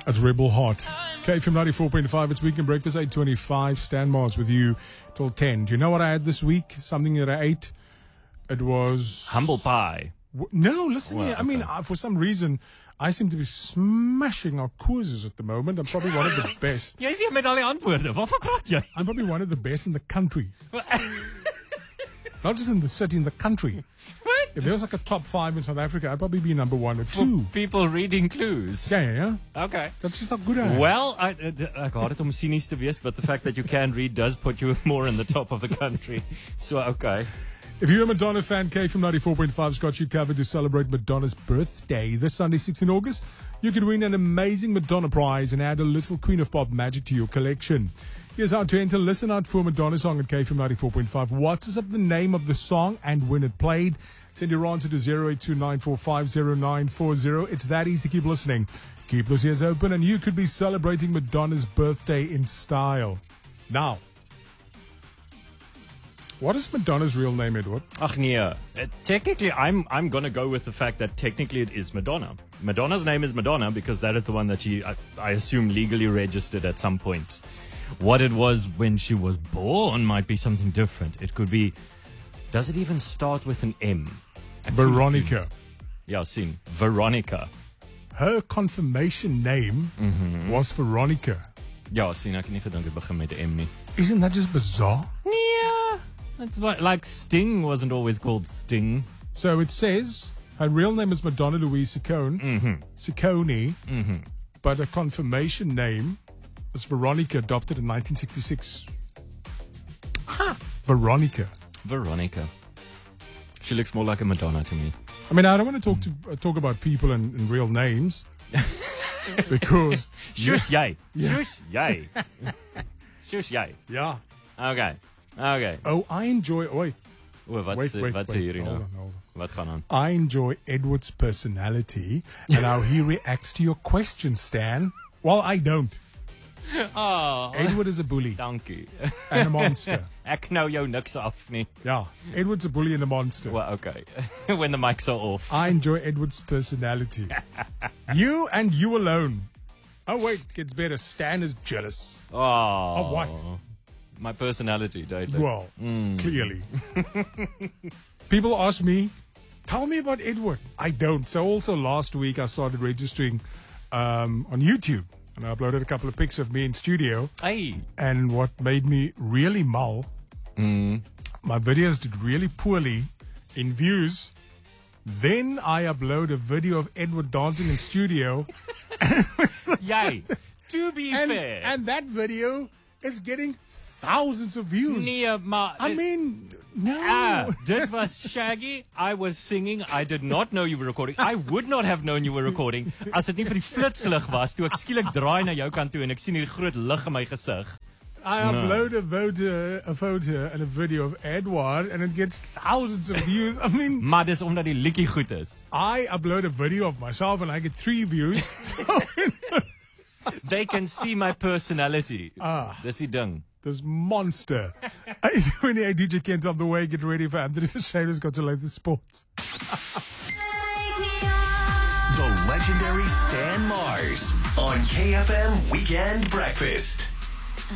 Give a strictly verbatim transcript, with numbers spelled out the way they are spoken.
at Rebel Heart. K F M ninety-four point five, it's Weekend Breakfast, eight twenty-five. Stan Mars with you till ten. Do you know what I had this week? Something that I ate. It was... Humble pie. W- no, listen Well, here. I mean, okay. uh, for some reason, I seem to be smashing our quizzes at the moment. I'm probably one of the best. Jy sê met al die antwoorde. Waarvan praat jy? I'm probably one of the best in the country. Not just in the city, in the country. What? If there was like a top five in South Africa, I'd probably be number one or two. For people reading clues. Yeah, yeah, yeah. Okay. That's just how good I am. Well, I, uh, ek haat dit om cynies te wees, but the fact that you can read does put you more in the top of the country. So, okay. If you're a Madonna fan, K F M ninety-four point five's got you covered to celebrate Madonna's birthday. This Sunday, sixteenth of August, you can win an amazing Madonna prize and add a little Queen of Pop magic to your collection. Here's how to enter. Listen out for a Madonna song at K F M ninety-four point five. WhatsApp the name of the song and when it played. Send your answer to zero eight two nine four five zero nine four zero. It's that easy. Keep listening. Keep those ears open and you could be celebrating Madonna's birthday in style. Now, what is Madonna's real name, Edward? Ach nee. Uh, technically, I'm I'm gonna go with the fact that technically it is Madonna. Madonna's name is Madonna because that is the one that she, I, I assume, legally registered at some point. What it was when she was born might be something different. It could be. Does it even start with an M? Veronica. Yeah, sien. Veronica. Her confirmation name Mm-hmm. was Veronica. Ja, sien, ek het nie gedink dit begin met 'n M nie. Isn't that just bizarre? Yeah. That's what, like Sting wasn't always called Sting. So it says her real name is Madonna Louise Ciccone, Mm-hmm. Ciccone, Mm-hmm. but her confirmation name was Veronica, adopted in nineteen sixty-six. Huh. Veronica. Veronica. She looks more like a Madonna to me. I mean, I don't want to talk to uh, talk about people and, and real names because Shush jy. Yeah. Shush jy. Shush jy. yeah. Okay. Okay. Oh, I enjoy. Wait, O, wat wait, sê wait, wat sê wait. hierdie Hold nou? on, hold on. Wat gaan aan? I enjoy Edward's personality and how he reacts to your questions, Stan. Well, I don't. Oh, Edward is a bully dankie. and a monster. Ek nou jou niks af nie. Yeah, Edward's a bully and a monster. Well, okay. When the mics are off. I enjoy Edward's personality. You and you alone. Oh, wait, gets better. Stan is jealous. Oh. Of what? My personality, don't they? Well, clearly. People ask me, tell me about Edward. I don't. So also last week I started registering um, on YouTube. And I uploaded a couple of pics of me in studio. Hey. And what made me really mull, my videos did really poorly in views. Then I upload a video of Edward dancing in studio. Jy. To be and, fair. and that video is getting thousands of views. Nee, maar I mean, no. Ah, dit was Shaggy. I was singing. I did not know you were recording. I would not have known you were recording as dit nie vir die flitslig was toe ek skielik draai na jou kant toe en ek sien hierdie groot lig in my gesig. I upload a photo, a photo and a video of Edward and it gets thousands of views. I mean, Maar dis omdat die liedjie goed is. I upload a video of myself and I get three views. So, They can see my personality. Ah. Dis die ding. this monster. eight twenty-eight D J Kent on the way. Get ready for Anthony Shadow's got to like the sports. The legendary Stan Mars on K F M Weekend Breakfast.